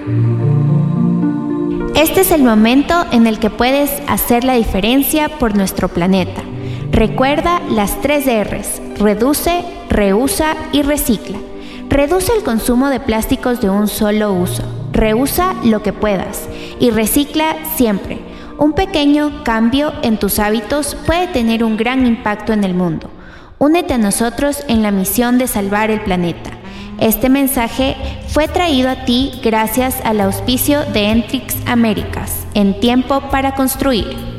Este es el momento en el que puedes hacer la diferencia por nuestro planeta. Recuerda las 3 R's: reduce, reusa y recicla. Reduce el consumo de plásticos de un solo uso. Reusa lo que puedas y recicla siempre. Un pequeño cambio en tus hábitos puede tener un gran impacto en el mundo. Únete a nosotros en la misión de salvar el planeta. Este mensaje fue traído a ti gracias al auspicio de Entrix Américas, en Tiempo para Construir.